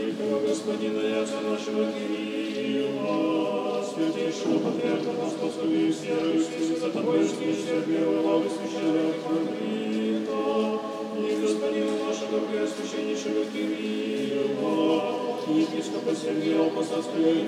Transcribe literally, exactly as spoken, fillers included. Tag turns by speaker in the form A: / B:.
A: Господина Яца нашего Кирилла, святейшего патриарха Московского и всея Руси, за тобой скрестия первого главы священного архимандрита, и господина нашего преосвященнейшего Кирилла, и епископа Сергия Посадского